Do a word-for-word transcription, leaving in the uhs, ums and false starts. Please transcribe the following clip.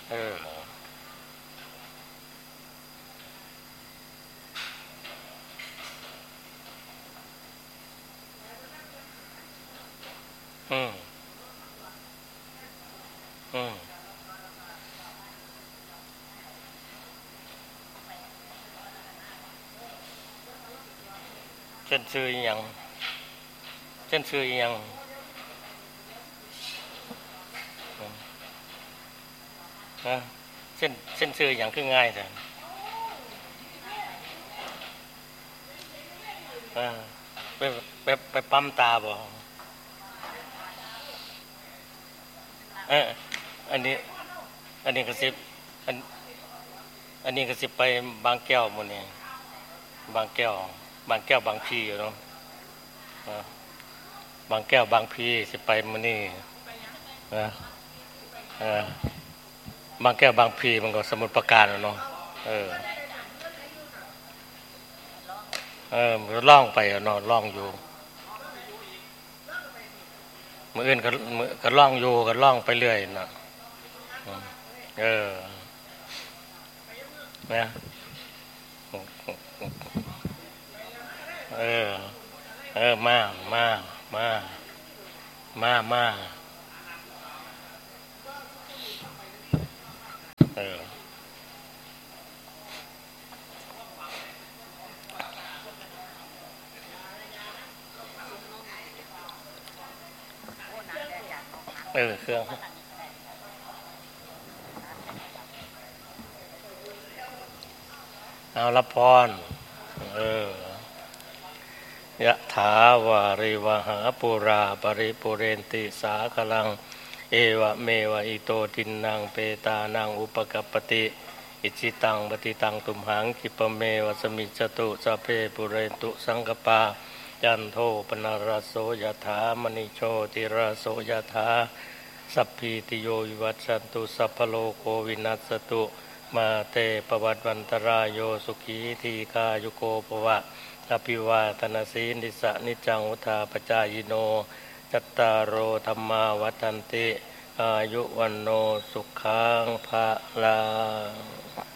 เอออืมอืมเช่นชื่อยังเช่นชื่อยังนะเช่นเช่นชื่อยังคือง่ายแต่ไปไปไปปั๊มตาบ่เอออันนี้อันนี้กระสิบอันอันนี้กระสิบไปบางแก้วหมดนี่บางแก้วบางแก้วบางพีอยู่เนาะบางแก้วบางพีสิไปมื้อนี้นะเออบางแก้วบางพีมันก็สมุทรปราการเนาะเออเออมันล่องไปเนาะล่องอยู่มื้ออื่นก็มื้อก็ล่องอยู่ก็ล่องไปเรื่อยน่ะเออนะเออเออมามามามามาเออเออเครื่องเอารับพรเออยะถาวาริวหาปุราปริปุเรนติสาคลังเอวะเมวะอิโตทินังเปตานังอุปกัปปติอิจิตังปฏิตังตุมหังคิปเมวะสมิจจตุสัพเพปุเรนตุสังกปาจันโทปนารโสยถามณิโชติราโสยถาสัพพิติโยวิวัชชันตุสัพพโลโควินัสตุมาเตปวัตวันตรายโยสุขีทีคายุโกภวะอภิวาทนาสีนิสะนิจังวุธาปจายโนจัตตารโอธรรมาวัฏันติอายุวันโนสุขังภะลัง